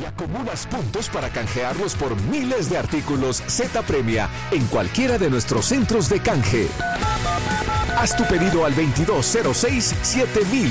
acumulas puntos para canjearlos por miles de artículos Z Premia en cualquiera de nuestros centros de canje. Haz tu pedido al 2206-7000.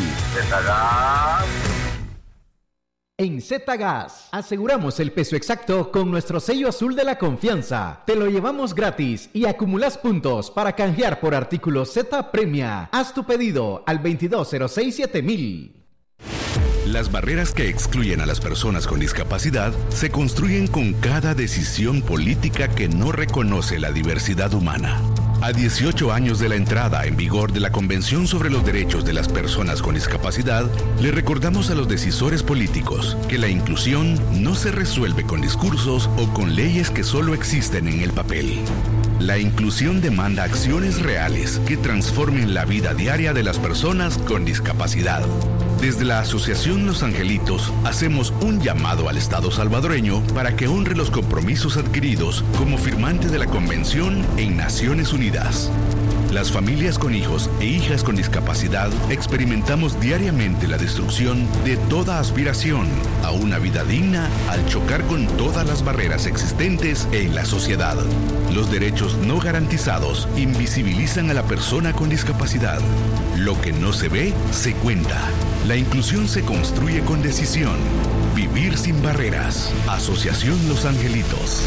En Z-Gas aseguramos el peso exacto con nuestro sello azul de la confianza. Te lo llevamos gratis y acumulas puntos para canjear por artículos Z Premia. Haz tu pedido al 2206-7000. Las barreras que excluyen a las personas con discapacidad se construyen con cada decisión política que no reconoce la diversidad humana. A 18 años de la entrada en vigor de la Convención sobre los Derechos de las Personas con Discapacidad, le recordamos a los decisores políticos que la inclusión no se resuelve con discursos o con leyes que solo existen en el papel. La inclusión demanda acciones reales que transformen la vida diaria de las personas con discapacidad. Desde la Asociación Los Angelitos hacemos un llamado al Estado salvadoreño para que honre los compromisos adquiridos como firmante de la Convención en Naciones Unidas. Las familias con hijos e hijas con discapacidad experimentamos diariamente la destrucción de toda aspiración a una vida digna al chocar con todas las barreras existentes en la sociedad. Los derechos no garantizados invisibilizan a la persona con discapacidad. Lo que no se ve, se cuenta. La inclusión se construye con decisión. Vivir sin barreras. Asociación Los Angelitos.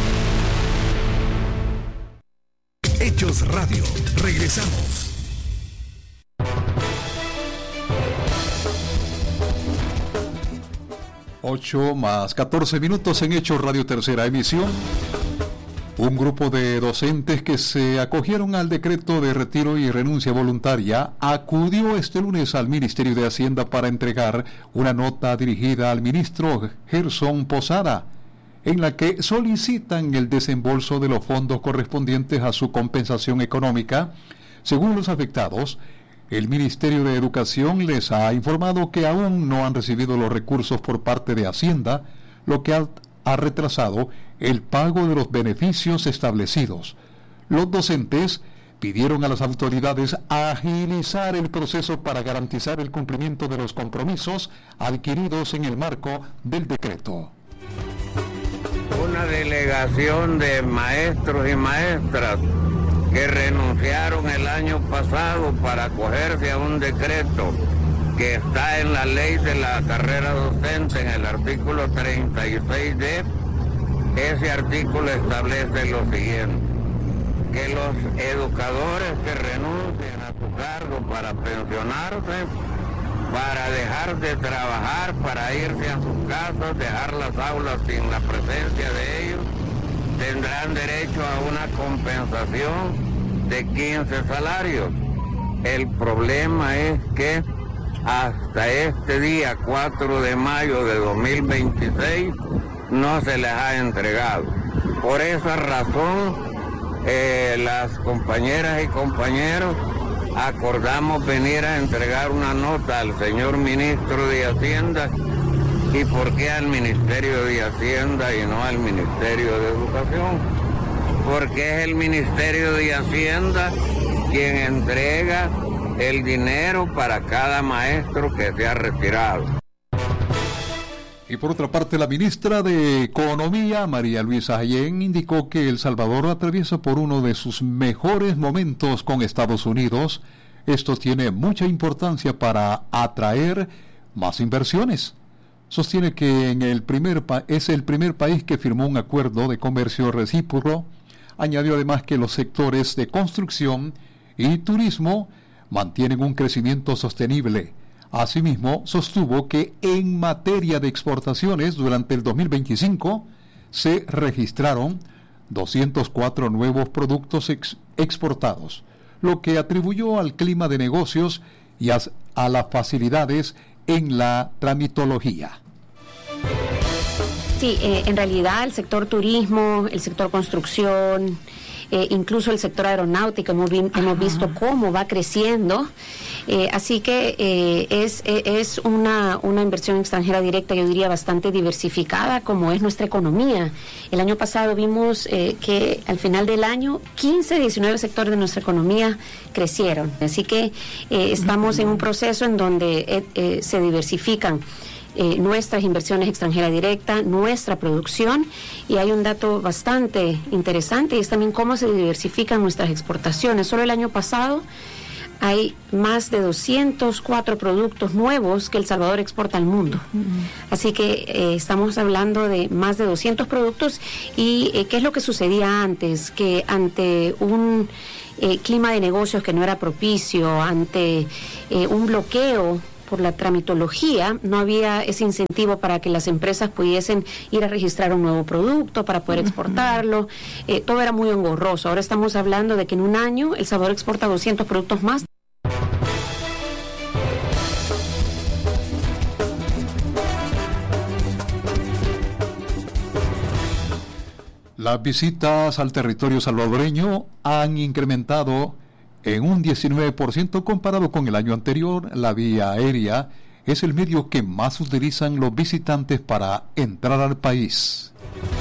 Hechos Radio. Regresamos. Ocho más 14 minutos en Hechos Radio, tercera emisión. Un grupo de docentes que se acogieron al decreto de retiro y renuncia voluntaria acudió este lunes al Ministerio de Hacienda para entregar una nota dirigida al ministro Gerson Posada, en la que solicitan el desembolso de los fondos correspondientes a su compensación económica. Según los afectados, el Ministerio de Educación les ha informado que aún no han recibido los recursos por parte de Hacienda, lo que ha retrasado el pago de los beneficios establecidos. Los docentes pidieron a las autoridades agilizar el proceso para garantizar el cumplimiento de los compromisos adquiridos en el marco del decreto. Una delegación de maestros y maestras que renunciaron el año pasado para acogerse a un decreto que está en la ley de la carrera docente, en el artículo 36D. Ese artículo establece lo siguiente: que los educadores que renuncien a su cargo para pensionarse, para dejar de trabajar, para irse a sus casas, dejar las aulas sin la presencia de ellos, tendrán derecho a una compensación de 15 salarios. El problema es que hasta este día 4 de mayo de 2026 no se les ha entregado. Por esa razón, las compañeras y compañeros acordamos venir a entregar una nota al señor ministro de Hacienda. ¿Y por qué al Ministerio de Hacienda y no al Ministerio de Educación? Porque es el Ministerio de Hacienda quien entrega el dinero para cada maestro que se ha retirado. Y por otra parte, la ministra de Economía, María Luisa Ayén, indicó que El Salvador atraviesa por uno de sus mejores momentos con Estados Unidos. Esto tiene mucha importancia para atraer más inversiones. Sostiene que es el primer país que firmó un acuerdo de comercio recíproco. Añadió además que los sectores de construcción y turismo mantienen un crecimiento sostenible. Asimismo, sostuvo que en materia de exportaciones durante el 2025 se registraron 204 nuevos productos exportados, lo que atribuyó al clima de negocios y a las facilidades en la tramitología. Sí, en realidad el sector turismo, el sector construcción, incluso el sector aeronáutico hemos visto cómo va creciendo, así que es una inversión extranjera directa, yo diría bastante diversificada, como es nuestra economía. El año pasado vimos que al final del año 19 sectores de nuestra economía crecieron, así que estamos en un proceso en donde se diversifican nuestras inversiones extranjeras directas, nuestra producción, y hay un dato bastante interesante y es también cómo se diversifican nuestras exportaciones. Solo el año pasado hay más de 204 productos nuevos que El Salvador exporta al mundo. Así que estamos hablando de más de 200 productos. ¿Y qué es lo que sucedía antes? Que ante un clima de negocios que no era propicio, ante un bloqueo por la tramitología, no había ese incentivo para que las empresas pudiesen ir a registrar un nuevo producto para poder exportarlo. Todo era muy engorroso. Ahora estamos hablando de que en un año El Salvador exporta 200 productos más. Las visitas al territorio salvadoreño han incrementado en un 19% comparado con el año anterior. La vía aérea es el medio que más utilizan los visitantes para entrar al país.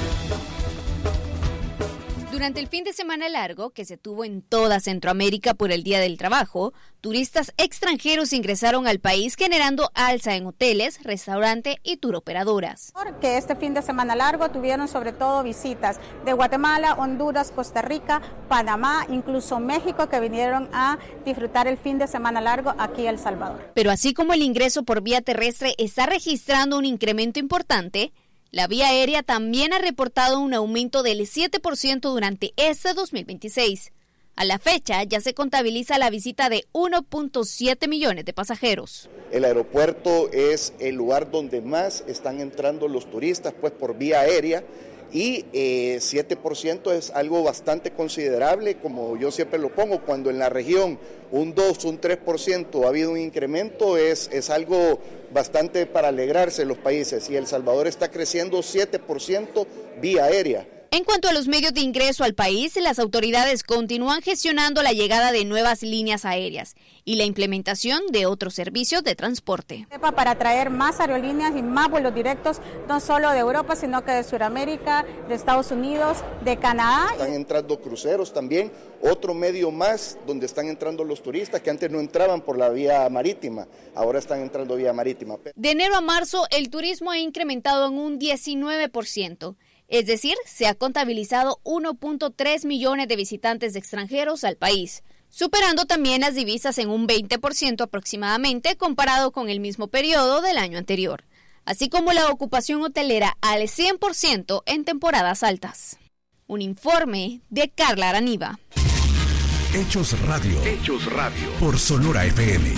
Durante el fin de semana largo que se tuvo en toda Centroamérica por el Día del Trabajo, turistas extranjeros ingresaron al país generando alza en hoteles, restaurantes y turoperadoras. Que este fin de semana largo tuvieron sobre todo visitas de Guatemala, Honduras, Costa Rica, Panamá, incluso México, que vinieron a disfrutar el fin de semana largo aquí en El Salvador. Pero así como el ingreso por vía terrestre está registrando un incremento importante, la vía aérea también ha reportado un aumento del 7% durante este 2026. A la fecha ya se contabiliza la visita de 1.7 millones de pasajeros. El aeropuerto es el lugar donde más están entrando los turistas, pues por vía aérea, y 7% es algo bastante considerable, como yo siempre lo pongo, cuando en la región un 2, un 3% ha habido un incremento, es algo bastante para alegrarse en los países, y El Salvador está creciendo 7% vía aérea. En cuanto a los medios de ingreso al país, las autoridades continúan gestionando la llegada de nuevas líneas aéreas y la implementación de otros servicios de transporte. Para atraer más aerolíneas y más vuelos directos, no solo de Europa, sino que de Sudamérica, de Estados Unidos, de Canadá. Están entrando cruceros también, otro medio más donde están entrando los turistas que antes no entraban por la vía marítima, ahora están entrando vía marítima. De enero a marzo, el turismo ha incrementado en un 19%. Es decir, se ha contabilizado 1.3 millones de visitantes extranjeros al país, superando también las divisas en un 20% aproximadamente comparado con el mismo periodo del año anterior, así como la ocupación hotelera al 100% en temporadas altas. Un informe de Carla Araniva. Hechos Radio. Hechos Radio. Por Sonora FM.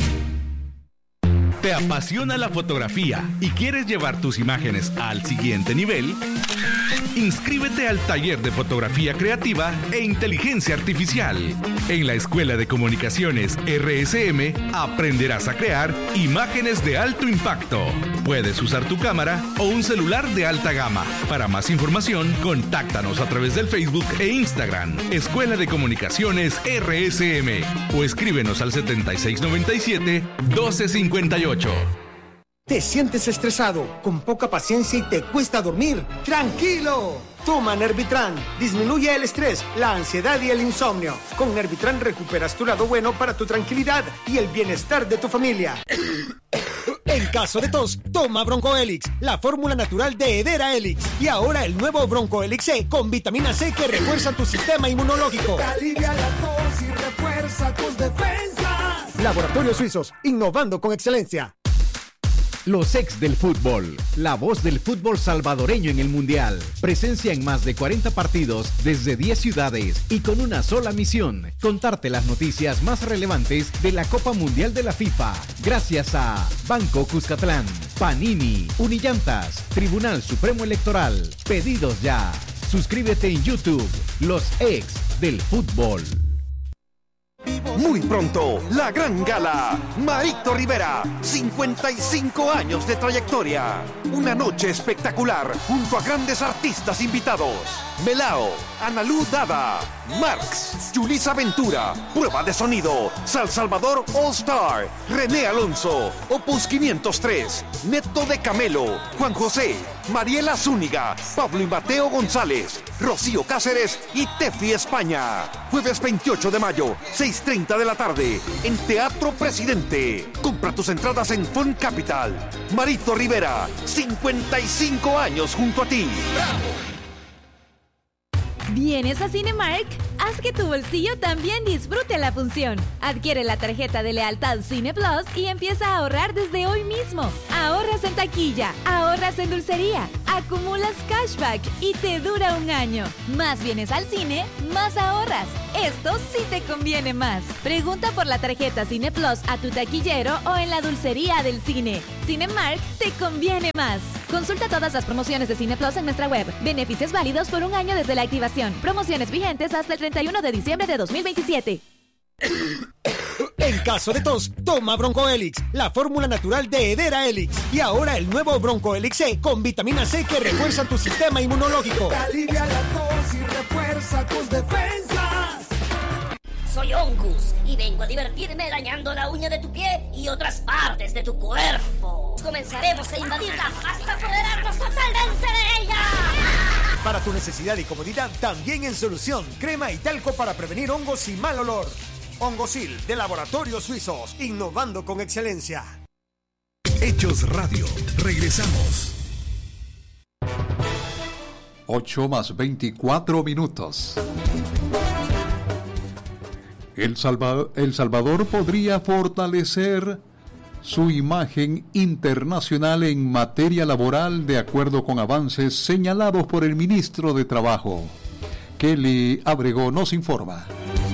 ¿Te apasiona la fotografía y quieres llevar tus imágenes al siguiente nivel? Inscríbete al taller de fotografía creativa e inteligencia artificial. En la Escuela de Comunicaciones RSM aprenderás a crear imágenes de alto impacto. Puedes usar tu cámara o un celular de alta gama. Para más información, contáctanos a través del Facebook e Instagram, Escuela de Comunicaciones RSM, o escríbenos al 7697-1258. ¿Te sientes estresado, con poca paciencia y te cuesta dormir? ¡Tranquilo! Toma Nervitran. Disminuye el estrés, la ansiedad y el insomnio. Con Nervitran recuperas tu lado bueno para tu tranquilidad y el bienestar de tu familia. En caso de tos, toma Broncoelix, la fórmula natural de Hedera Helix. Y ahora el nuevo Broncoelix C con vitamina C que refuerza tu sistema inmunológico. Te alivia la tos y refuerza tus defensas. Laboratorios Suizos, innovando con excelencia. Los ex del fútbol, la voz del fútbol salvadoreño en el Mundial. Presencia en más de 40 partidos desde 10 ciudades y con una sola misión: contarte las noticias más relevantes de la Copa Mundial de la FIFA. Gracias a Banco Cuscatlán, Panini, Unillantas, Tribunal Supremo Electoral. Pedidos ya. Suscríbete en YouTube. Los ex del fútbol. Muy pronto, la gran gala. Marito Rivera, 55 años de trayectoria. Una noche espectacular junto a grandes artistas invitados. Melao, Analú Dada, Marx, Yulisa Ventura, Prueba de Sonido, Sal Salvador All Star, René Alonso, Opus 503, Neto de Camelo, Juan José, Mariela Zúñiga, Pablo y Mateo González, Rocío Cáceres y Tefi España. Jueves 28 de mayo, 6:30 de la tarde, en Teatro Presidente. Compra tus entradas en Fun Capital. Marito Rivera, 55 años junto a ti. ¡Bravo! ¿Vienes a Cinemark? Haz que tu bolsillo también disfrute la función. Adquiere la tarjeta de lealtad Cine Plus y empieza a ahorrar desde hoy mismo. Ahorras en taquilla, ahorras en dulcería, acumulas cashback y te dura un año. Más vienes al cine, más ahorras. Esto sí te conviene más. Pregunta por la tarjeta Cine Plus a tu taquillero o en la dulcería del cine. Cinemark te conviene más. Consulta todas las promociones de Cine Plus en nuestra web. Beneficios válidos por un año desde la activación. Promociones vigentes hasta el 31 de diciembre de 2027. En caso de tos, toma Broncoelix, la fórmula natural de Hedera Helix. Y ahora el nuevo Broncoelix C con vitamina C que refuerza tu sistema inmunológico. Te alivia la tos y refuerza tus defensas. Soy Ongus y vengo a divertirme dañando la uña de tu pie y otras partes de tu cuerpo. Comenzaremos a invadirla hasta apoderarnos totalmente de ella. Para tu necesidad y comodidad, también en solución, crema y talco para prevenir hongos y mal olor. Hongosil, de Laboratorios Suizos, innovando con excelencia. Hechos Radio, regresamos. 8:24. El Salvador podría fortalecer su imagen internacional en materia laboral de acuerdo con avances señalados por el ministro de Trabajo. Kelly Abrego nos informa.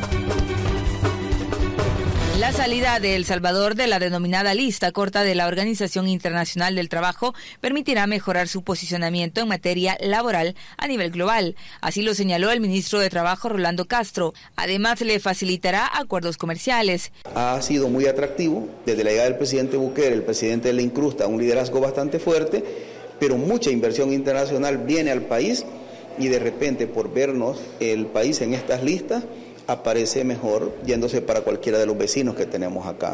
La salida de El Salvador de la denominada lista corta de la Organización Internacional del Trabajo permitirá mejorar su posicionamiento en materia laboral a nivel global. Así lo señaló el ministro de Trabajo, Rolando Castro. Además, le facilitará acuerdos comerciales. Ha sido muy atractivo. Desde la llegada del presidente Bukele, el presidente le incrusta un liderazgo bastante fuerte, pero mucha inversión internacional viene al país y de repente, por vernos el país en estas listas, aparece mejor yéndose para cualquiera de los vecinos que tenemos acá.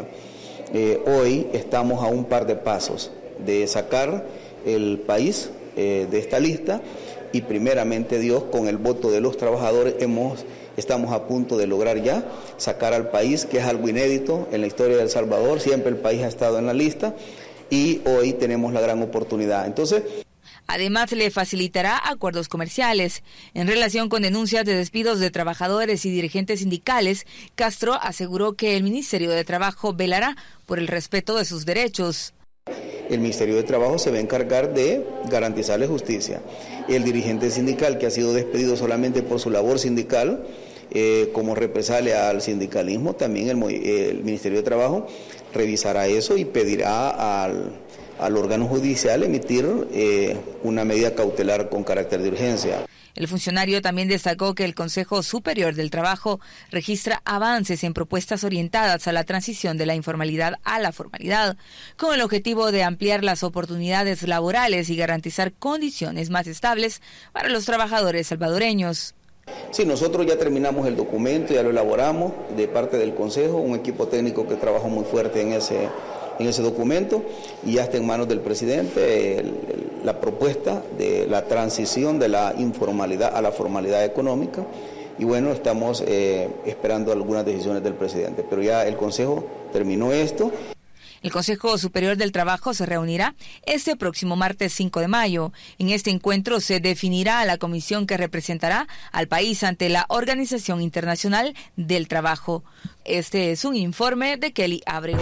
Hoy estamos a un par de pasos de sacar el país de esta lista y primeramente Dios, con el voto de los trabajadores, estamos a punto de lograr ya sacar al país, que es algo inédito en la historia de El Salvador. Siempre el país ha estado en la lista y hoy tenemos la gran oportunidad. Entonces, además, le facilitará acuerdos comerciales. En relación con denuncias de despidos de trabajadores y dirigentes sindicales, Castro aseguró que el Ministerio de Trabajo velará por el respeto de sus derechos. El Ministerio de Trabajo se va a encargar de garantizarle justicia. El dirigente sindical que ha sido despedido solamente por su labor sindical, como represalia al sindicalismo, también el Ministerio de Trabajo revisará eso y pedirá al órgano judicial emitir una medida cautelar con carácter de urgencia. El funcionario también destacó que el Consejo Superior del Trabajo registra avances en propuestas orientadas a la transición de la informalidad a la formalidad, con el objetivo de ampliar las oportunidades laborales y garantizar condiciones más estables para los trabajadores salvadoreños. Sí, nosotros ya terminamos el documento, ya lo elaboramos de parte del Consejo, un equipo técnico que trabajó muy fuerte en ese documento y ya está en manos del presidente la propuesta de la transición de la informalidad a la formalidad económica y bueno, estamos esperando algunas decisiones del presidente, pero ya el Consejo terminó esto. El Consejo Superior del Trabajo se reunirá este próximo martes 5 de mayo. En este encuentro se definirá a la comisión que representará al país ante la Organización Internacional del Trabajo. Este es un informe de Kelly Abrego.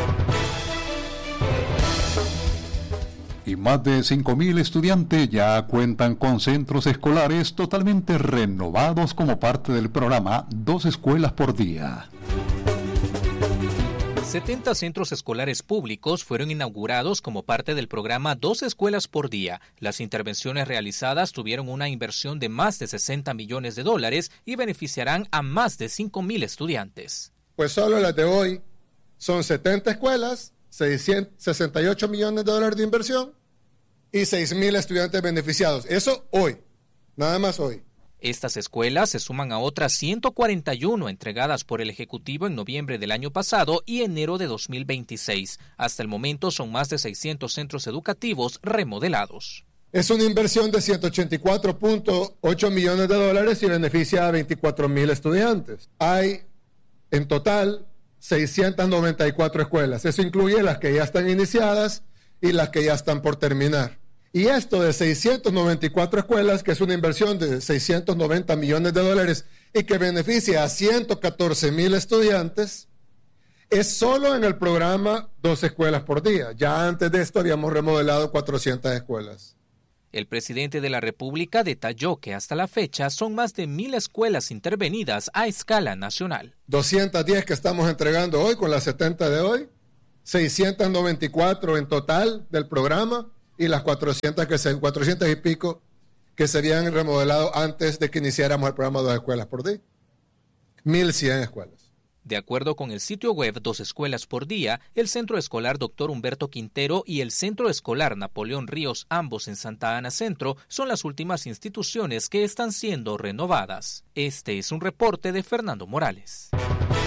Y más de 5.000 estudiantes ya cuentan con centros escolares totalmente renovados como parte del programa 2 escuelas por día. 70 centros escolares públicos fueron inaugurados como parte del programa 2 escuelas por día. Las intervenciones realizadas tuvieron una inversión de más de $60 millones y beneficiarán a más de 5.000 estudiantes. Pues solo las de hoy son 70 escuelas, 68 millones de dólares de inversión y 6.000 estudiantes beneficiados. Eso hoy, nada más hoy. Estas escuelas se suman a otras 141 entregadas por el Ejecutivo en noviembre del año pasado y enero de 2026. Hasta el momento son más de 600 centros educativos remodelados. Es una inversión de 184.8 millones de dólares y beneficia a 24,000 estudiantes. Hay en total 694 escuelas. Eso incluye las que ya están iniciadas y las que ya están por terminar. Y esto de 694 escuelas, que es una inversión de 690 millones de dólares y que beneficia a 114,000 estudiantes, es solo en el programa 2 escuelas por día. Ya antes de esto habíamos remodelado 400 escuelas. El presidente de la República detalló que hasta la fecha son más de 1,000 escuelas intervenidas a escala nacional. 210 que estamos entregando hoy con las 70 de hoy, 694 en total del programa y las 400 y pico que se habían remodelado antes de que iniciáramos el programa 2 escuelas por día. 1,100 escuelas. De acuerdo con el sitio web 2 escuelas por día, el Centro Escolar Dr. Humberto Quintero y el Centro Escolar Napoleón Ríos, ambos en Santa Ana Centro, son las últimas instituciones que están siendo renovadas. Este es un reporte de Fernando Morales.